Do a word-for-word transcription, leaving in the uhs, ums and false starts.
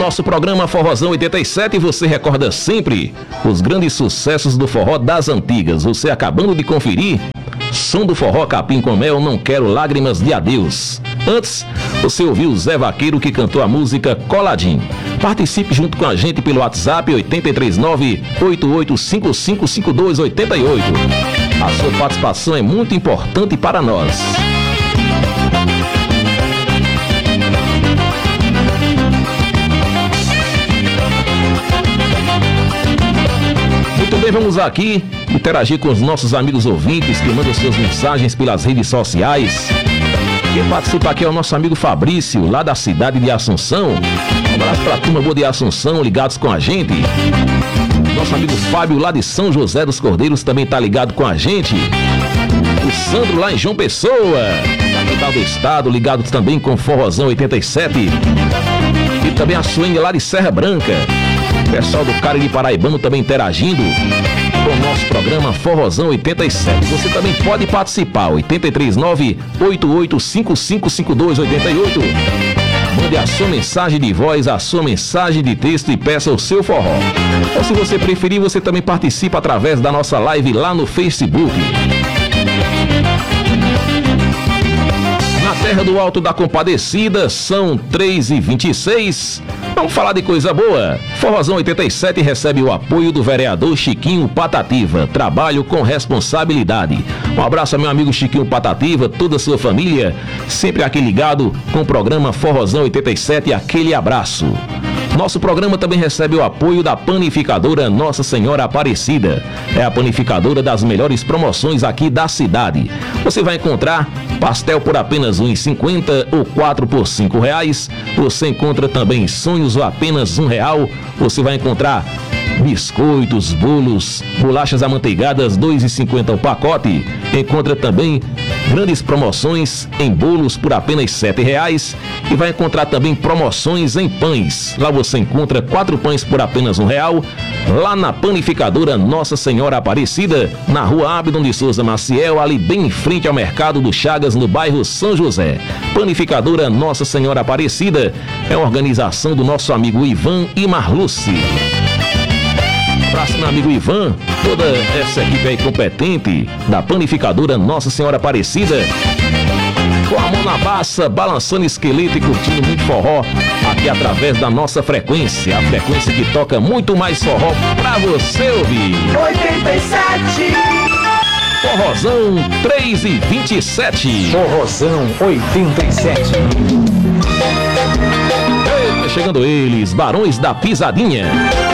nosso programa Forrozão oitenta e sete, você recorda sempre os grandes sucessos do forró das antigas. Você acabando de conferir Som do Forró Capim com Mel, Não Quero Lágrimas de Adeus. Antes, você ouviu o Zé Vaqueiro, que cantou a música Coladinho. Participe junto com a gente pelo WhatsApp oito três nove, oito oito cinco cinco, cinco dois oito oito. A sua participação é muito importante para nós. Muito bem, vamos aqui interagir com os nossos amigos ouvintes que mandam suas mensagens pelas redes sociais. Quem participa aqui é o nosso amigo Fabrício, lá da cidade de Assunção. Um abraço para a turma boa de Assunção, ligados com a gente. Nosso amigo Fábio, lá de São José dos Cordeiros, também está ligado com a gente. O Sandro, lá em João Pessoa, capital do estado, ligado também com Forrozão oitenta e sete. E também a Suene, lá de Serra Branca. O pessoal do Cariri Paraibano também interagindo com o nosso programa Forrozão oitenta e sete. Você também pode participar, oito três nove, oito oito cinco cinco, cinco dois oito oito. Mande a sua mensagem de voz, a sua mensagem de texto e peça o seu forró. Ou se você preferir, você também participa através da nossa live lá no Facebook. Na terra do Alto da Compadecida, são três e vinte e seis. Vamos falar de coisa boa. Forrozão oitenta e sete recebe o apoio do vereador Chiquinho Patativa. Trabalho com responsabilidade. Um abraço ao meu amigo Chiquinho Patativa, toda a sua família, sempre aqui ligado com o programa Forrozão oitenta e sete. Aquele abraço. Nosso programa também recebe o apoio da panificadora Nossa Senhora Aparecida. É a panificadora das melhores promoções aqui da cidade. Você vai encontrar pastel por apenas um real e cinquenta centavos ou quatro por cinco reais. Você encontra também sonhos ou apenas um real. Você vai encontrar biscoitos, bolos, bolachas amanteigadas, dois reais e cinquenta centavos o pacote. Encontra também grandes promoções em bolos por apenas sete reais. E vai encontrar também promoções em pães. Lá você encontra quatro pães por apenas um real. Lá na panificadora Nossa Senhora Aparecida, na rua Abdon de Souza Maciel, ali bem em frente ao Mercado do Chagas, no bairro São José. Panificadora Nossa Senhora Aparecida é uma organização do nosso amigo Ivan e Marluce. Abraço, meu amigo Ivan, toda essa equipe aí competente da panificadora Nossa Senhora Aparecida. Com a mão na baça, balançando esqueleto e curtindo muito forró aqui através da nossa frequência. A frequência que toca muito mais forró pra você ouvir. oitenta e sete. Forrozão três e vinte e sete. Forrozão oitenta e sete. Eita, chegando eles, Barões da Pisadinha.